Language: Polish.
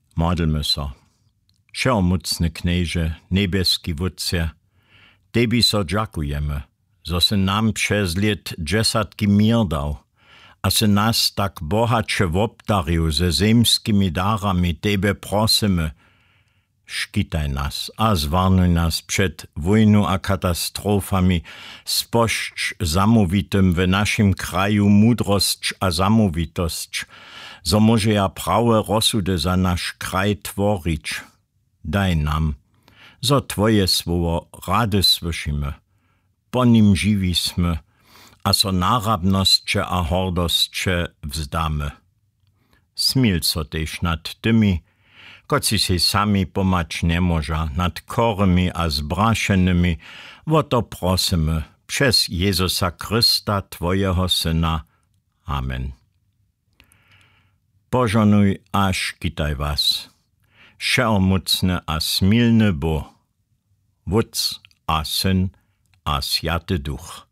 Modlmy so. Všeomocny knieże, niebieski wódce, Tebi so dziękujemy, że se nam przez lat dziesiątki mier dał, a se nas tak bohacze wobdarił ze zemskimi darami. Tebe prosimy, szkitaj nas, a zwarnuj nas przed wojną a katastrofami, spošť zamówitym w naszym kraju mudrość a zamówitość, zo może ja prawe rozsudy za nasz kraj tvorić. Daj nam, zo Twoje słowo rady słyszymy, po nim żywismy, a so narabnosće a hordosće vzdamy. Smil so tež nad tymi, koci si sami pomać nie może, nad chorymi a zbrašenými, o to prosimy, przez Jezusa Chrysta, Twojego Syna. Amen. Pożonuj a škitaj was, všeomocny a smilny Bo, Wódz a Syn a Święty Duch.